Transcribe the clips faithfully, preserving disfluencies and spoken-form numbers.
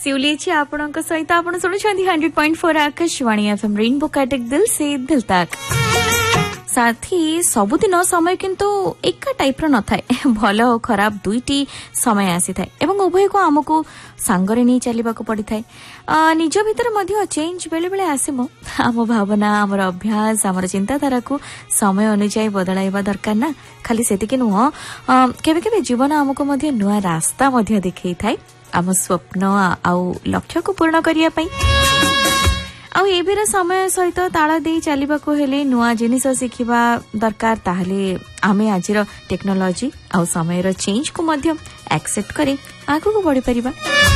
शिवली आपणक सहित आप शुणुंट hundred point four Akashvani FM rainbow काटेक दिल से दिल तक साथी सबुदिन समय किंतु एका टाइप न थाए भल और खराब दुईटी समय आसी थाए एवं उभय को आमको सांगरे नहीं चलने को पड़ी थाए निज भीतर मध्य चेंज बेले बेले आसमो आम भावना आमर अभ्यास आमर चिंताधारा को समय अनुଯାयी बदलाइबा दरकार ना खाली सेतिके नुह केबे केबे जीवन आमको मध्य नुआ रास्ता मध्य देखै थाए आम स्वप्न आउ लक्ष्य को पूर्ण करिया पई आउ एबेर समय सहित ताल दे चलने को हेले नुआ जिनिस शिखिबा दरकार ताहले आमे आजिर टेक्नोलॉजी आउ समय चेंज को मध्य एक्सेप्ट करे आगु को बढ़ी परिबा।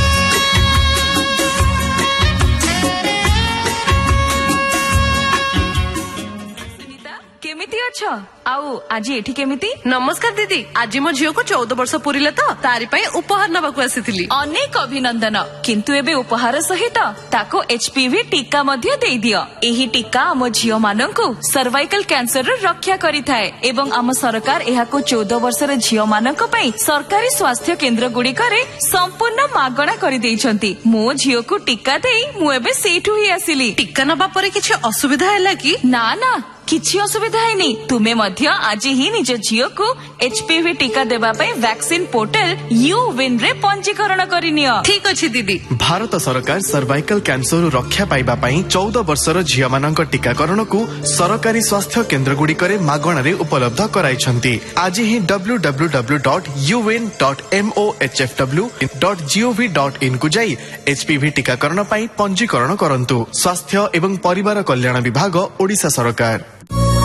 केमिति अच्छा आउ आज एठी केमिति नमस्कार दीदी आज मो झियो को चौदह वर्ष पुरिले तो तारि पई उपहार नबाकू आसीथिली अनेक अभिनंदन किंतु एबे उपहार सहित ताको एचपीवी टीका मध्य देई दियो एही टीका हम झियो माननकु सर्वाइकल कैंसर रो रक्षा करिथाए एवं आम सरकार एहाको चौदह वर्षर झियो माननक पई सरकारी स्वास्थ्य केंद्र गुडी करे संपूर्ण मागणा करि देइछंती मो झियो को टीका देई मु एबे सेठु ही आसिली टीका नबा परे किछ असुविधा हैला कि ना ना किछि असुविधा हैनी तुमे मध्य आज ही निज झियो को एचपीवी टीका देबा पई वैक्सीन पोर्टल यू विन रे पंजीकरण करिनियो ठीक अछि दीदी भारत सरकार सर्वाइकल कैंसर रक्षा पाइबा पई चौदह वर्षर झियो मानक टीकाकरण को सरकारी स्वास्थ्य केंद्र गुडी करे मागणा रे उपलब्ध कराइछंती आज ही W W W dot U win dot M O H F W dot G O V dot in को जाई एचपीवी टीकाकरण पई पंजीकरण करंतु स्वास्थ्य एवं परिवार कल्याण विभाग ओडिशा सरकार।